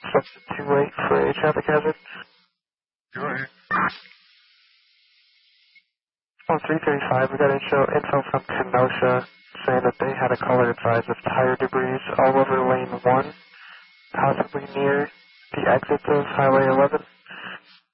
Subject too late for a traffic hazard. Go ahead. On 335, we got info from Kenosha saying that they had a caller advised of tire debris all over lane 1, possibly near the exit of Highway 11.